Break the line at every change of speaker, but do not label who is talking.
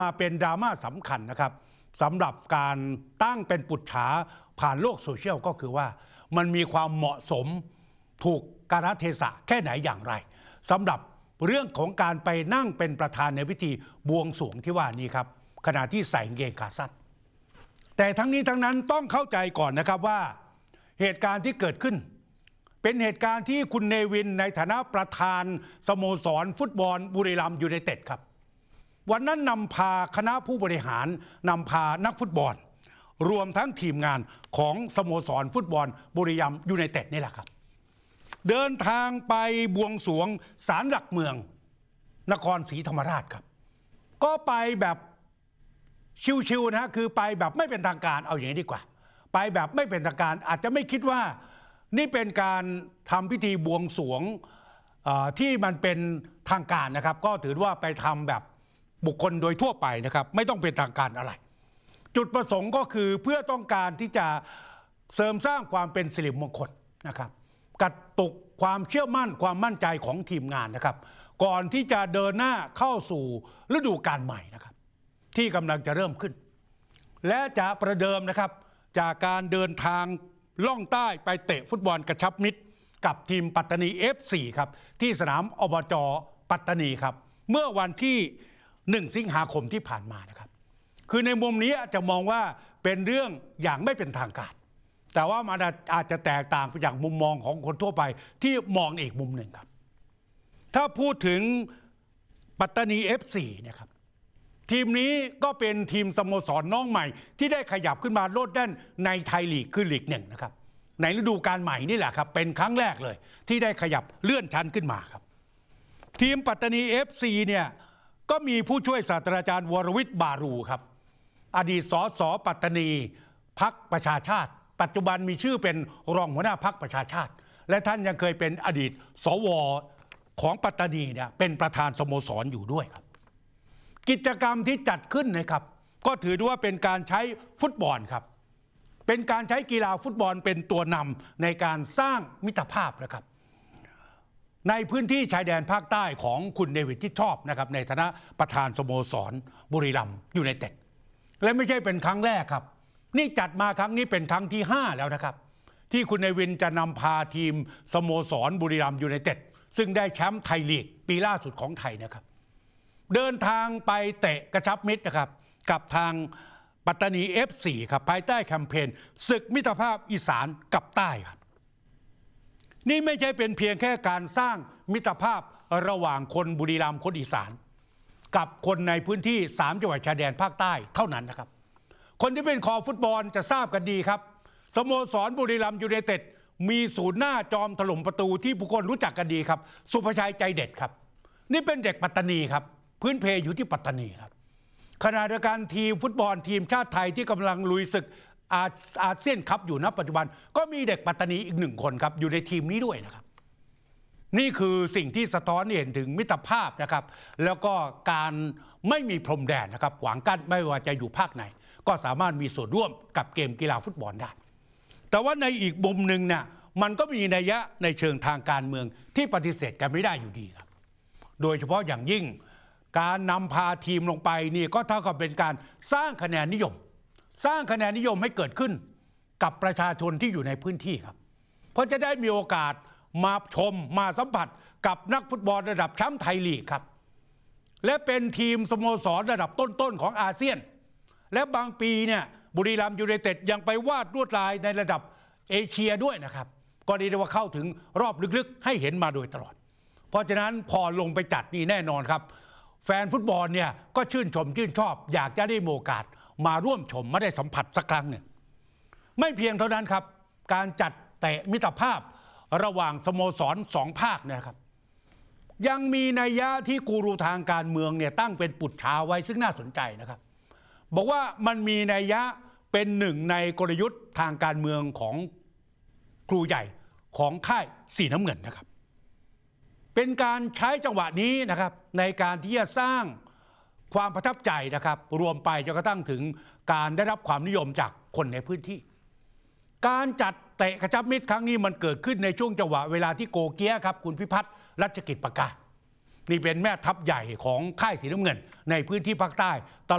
มาเป็นดราม่าสำคัญนะครับสำหรับการตั้งเป็นปุจฉาผ่านโลกโซเชียลก็คือว่ามันมีความเหมาะสมถูกกาลเทศะแค่ไหนอย่างไรสำหรับเรื่องของการไปนั่งเป็นประธานในพิธีบวงสรวงที่ว่านี้ครับขณะที่ใส่กางเกงขาสั้นแต่ทั้งนี้ทั้งนั้นต้องเข้าใจก่อนนะครับว่าเหตุการณ์ที่เกิดขึ้นเป็นเหตุการณ์ที่คุณเนวินในฐานะประธานสโมสรฟุตบอลบุรีรัมย์ยูไนเต็ดครับวันนั้นนำพาคณะผู้บริหารนำพานักฟุตบอลรวมทั้งทีมงานของสโมสรฟุตบอลบุรีรัมย์ยูไนเต็ดนี่แหละครับเดินทางไปบวงสรวงศาลหลักเมืองนครศรีธรรมราชครับก็ไปแบบชิวๆนะคือไปแบบไม่เป็นทางการเอาอย่างนี้ดีกว่าไปแบบไม่เป็นทางการอาจจะไม่คิดว่านี่เป็นการทำพิธีบวงสรวงที่มันเป็นทางการนะครับก็ถือว่าไปทำแบบบุคคลโดยทั่วไปนะครับไม่ต้องเป็นทางการอะไรจุดประสงค์ก็คือเพื่อต้องการที่จะเสริมสร้างความเป็นสิริมงคลนะครับกระตุกความเชื่อมั่นความมั่นใจของทีมงานนะครับก่อนที่จะเดินหน้าเข้าสู่ฤดูกาลใหม่นะครับที่กำลังจะเริ่มขึ้นและจะประเดิมนะครับจากการเดินทางล่องใต้ไปเตะฟุตบอลกระชับมิตรกับทีมปัตตานี FC ครับที่สนามอบจ.ปัตตานีครับเมื่อวันที่1 สิงหาคมที่ผ่านมานะครับคือในมุมนี้จะมองว่าเป็นเรื่องอย่างไม่เป็นทางการแต่ว่ามันอาจจะแตกต่างไปจากมุมมองของคนทั่วไปที่มองอีกมุมหนึ่งครับถ้าพูดถึงปัตตานี FC เนี่ยครับทีมนี้ก็เป็นทีมสโมสรน้องใหม่ที่ได้ขยับขึ้นมาโลดแล่นในไทยลีกคือลีกหนึ่งนะครับในฤดูกาลใหม่นี่แหละครับเป็นครั้งแรกเลยที่ได้ขยับเลื่อนชั้นขึ้นมาครับทีมปัตตานี FC เนี่ยก็มีผู้ช่วยศาสตราจารย์วรวิทย์บารูครับอดีตสสปัตตานีพรรคประชาชาติปัจจุบันมีชื่อเป็นรองหัวหน้าพรรคประชาชาติและท่านยังเคยเป็นอดีตสวของปัตตานีเนี่ยเป็นประธานสโมสรอยู่ด้วยครับกิจกรรมที่จัดขึ้นนะครับก็ถือว่าเป็นการใช้ฟุตบอลครับเป็นการใช้กีฬาฟุตบอลเป็นตัวนำในการสร้างมิตรภาพนะครับในพื้นที่ชายแดนภาคใต้ของคุณเนวินที่ชอบนะครับในฐานะประธานสโมสรบุรีรัมย์ยูไนเต็ดและไม่ใช่เป็นครั้งแรกครับนี่จัดมาครั้งนี้เป็นครั้งที่5แล้วนะครับที่คุณเนวินจะนำพาทีมสโมสรบุรีรัมย์ยูไนเต็ดซึ่งได้แชมป์ไทยลีกปีล่าสุดของไทยนะครับเดินทางไปเตะกระชับมิตรนะครับกับทางปัตตานี FC ครับภายใต้แคมเปญศึกมิตรภาพอีสานกับใต้ครับนี่ไม่ใช่เป็นเพียงแค่การสร้างมิตรภาพระหว่างคนบุรีรัมย์คนอีสานกับคนในพื้นที่3 จังหวัดชายแดนภาคใต้เท่านั้นนะครับคนที่เป็นคอฟุตบอลจะทราบกันดีครับสโมสรบุรีรัมย์ยูไนเต็ดมีศูนย์หน้าจอมถล่มประตูที่ผู้คนรู้จักกันดีครับสุภชัยใจเด็ดครับนี่เป็นเด็กปัตตานีครับพื้นเพอยู่ที่ปัตตานีครับขณะเดียวกันทีมฟุตบอลทีมชาติไทยที่กำลังลุยศึกอาเซียนคัพอยู่ณปัจจุบันก็มีเด็กปัตตานีอีก1 คนครับอยู่ในทีมนี้ด้วยนะครับนี่คือสิ่งที่สะท้อนเห็นถึงมิตรภาพนะครับแล้วก็การไม่มีพรมแดนนะครับขวางกั้นไม่ว่าจะอยู่ภาคไหนก็สามารถมีส่วนร่วมกับเกมกีฬาฟุตบอลได้แต่ว่าในอีกมุมหนึ่งเนี่ยมันก็มีนัยยะในเชิงทางการเมืองที่ปฏิเสธกันไม่ได้อยู่ดีครับโดยเฉพาะอย่างยิ่งการนำพาทีมลงไปนี่ก็เท่ากับเป็นการสร้างคะแนนนิยมให้เกิดขึ้นกับประชาชนที่อยู่ในพื้นที่ครับเพราะจะได้มีโอกาสมาชมมาสัมผัสกับนักฟุตบอลระดับแชมป์ไทยลีกครับและเป็นทีมสโมสรระดับต้นๆของอาเซียนและบางปีเนี่ยบุรีรัมย์ยูไนเต็ดยังไปวาดลวดลายในระดับเอเชียด้วยนะครับก็เรียกได้ว่าเข้าถึงรอบลึกๆให้เห็นมาโดยตลอดเพราะฉะนั้นพอลงไปจัดนี่แน่นอนครับแฟนฟุตบอลเนี่ยก็ชื่นชอบอยากจะได้มีโอกาสมาร่วมชมมาได้สัมผัสสักครั้งหนึ่งไม่เพียงเท่านั้นครับการจัดเตะมิตรภาพระหว่างสโมสร2 ภาคนะครับยังมีนัยยะที่กูรูทางการเมืองเนี่ยตั้งเป็นปุจฉาไว้ซึ่งน่าสนใจนะครับบอกว่ามันมีนัยยะเป็นหนึ่งในกลยุทธ์ทางการเมืองของครูใหญ่ของค่ายสีน้ำเงินนะครับเป็นการใช้จังหวะนี้นะครับในการที่จะสร้างความประทับใจนะครับรวมไปจนกระทั่งถึงการได้รับความนิยมจากคนในพื้นที่การจัดเตะกระชับมิตรครั้งนี้มันเกิดขึ้นในช่วงจังหวะเวลาที่โกเกียครับคุณพิพัฒน์รัชกิจประการนี่เป็นแม่ทัพใหญ่ของค่ายสีน้ำเงินในพื้นที่ภาคใต้